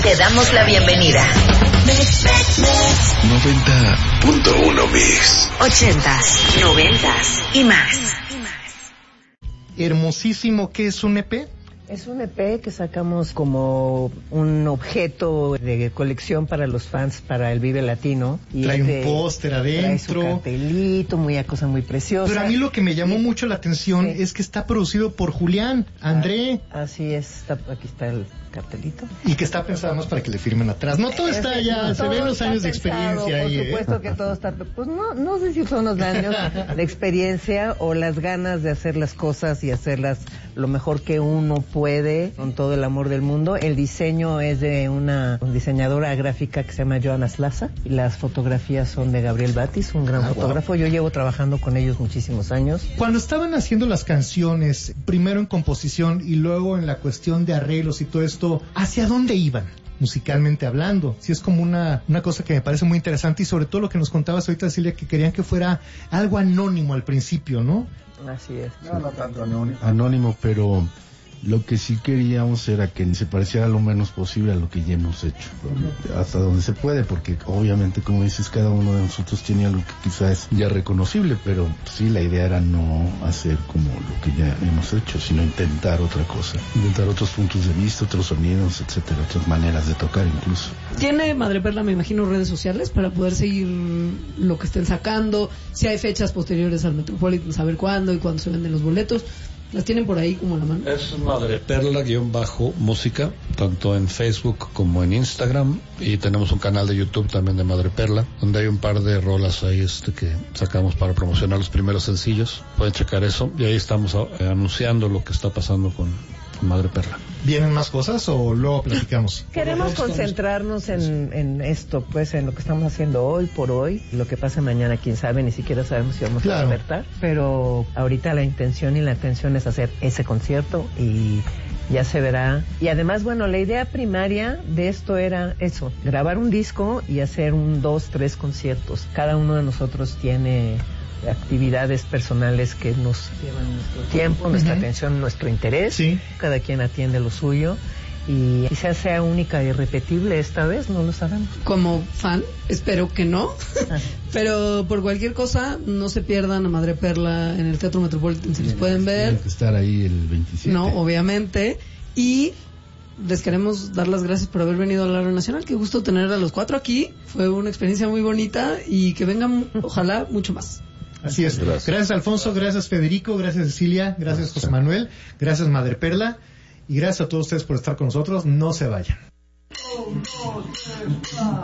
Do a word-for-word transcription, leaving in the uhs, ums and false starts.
Te damos la bienvenida. noventa punto uno Mix. Ochentas, noventas y más. Hermosísimo, ¿qué es un E P? Es un E P que sacamos como un objeto de colección para los fans para el Vive Latino. Y trae este, un póster adentro. Trae su cartelito, muy a cosa muy preciosa. Pero a mí lo que me llamó sí. mucho la atención sí. es que está producido por Julián, André. Ah, así es, está, aquí está el cartelito. Y que está pensado más para que le firmen atrás. No todo está ya, no, se ven los años de experiencia por ahí. Por supuesto ¿eh? que todo está, pues no, no sé si son los años de experiencia o las ganas de hacer las cosas y hacerlas lo mejor que uno puede con todo el amor del mundo. El diseño es de una diseñadora gráfica que se llama Joana Slaza y las fotografías son de Gabriel Batis, un gran ah, fotógrafo. Wow. Yo llevo trabajando con ellos muchísimos años. Cuando estaban haciendo las canciones, primero en composición y luego en la cuestión de arreglos y todo esto, ¿hacia dónde iban? Musicalmente hablando, sí es como una, una cosa que me parece muy interesante y sobre todo lo que nos contabas ahorita, Silvia, que querían que fuera algo anónimo al principio, ¿no? Así es. No, no tanto anónimo, anónimo, pero lo que sí queríamos era que se pareciera lo menos posible a lo que ya hemos hecho, uh-huh. hasta donde se puede, porque obviamente, como dices, cada uno de nosotros tiene algo que quizás es ya reconocible, pero sí, la idea era no hacer como lo que ya hemos hecho, sino intentar otra cosa, intentar otros puntos de vista, otros sonidos, etcétera, otras maneras de tocar incluso. ¿Tiene Madre Perla, me imagino, redes sociales para poder seguir lo que estén sacando? Si hay fechas posteriores al Metropolitan, saber cuándo y cuándo se venden los boletos. ¿Las tienen por ahí como a la mano? Es Madre Perla guión bajo música, tanto en Facebook como en Instagram, y tenemos un canal de YouTube también de Madre Perla, donde hay un par de rolas ahí este que sacamos para promocionar los primeros sencillos. Pueden checar eso, y ahí estamos eh, anunciando lo que está pasando con Madre Perla. ¿Vienen más cosas o luego platicamos? Queremos concentrarnos en, en esto, pues en lo que estamos haciendo hoy por hoy. Lo que pase mañana, quién sabe, ni siquiera sabemos si vamos claro. a despertar. Pero ahorita la intención y la atención es hacer ese concierto y ya se verá. Y además, bueno, la idea primaria de esto era eso, grabar un disco y hacer un, dos, tres conciertos. Cada uno de nosotros tiene actividades personales que nos llevan nuestro tiempo, uh-huh. nuestra atención, nuestro interés. Sí. Cada quien atiende lo suyo y quizás sea única y irrepetible esta vez, no lo sabemos. Como fan, espero que no, pero por cualquier cosa, no se pierdan a Madre Perla en el Teatro Metropolitan, si los pueden ver. Tienen que estar ahí el veintisiete. No, obviamente. Y les queremos dar las gracias por haber venido a la Radio Nacional. Qué gusto tener a los cuatro aquí. Fue una experiencia muy bonita y que vengan, ojalá, mucho más. Así es. Gracias. Gracias, Alfonso. Gracias, Federico. Gracias, Cecilia. Gracias, José Manuel. Gracias, Madre Perla. Y gracias a todos ustedes por estar con nosotros. No se vayan.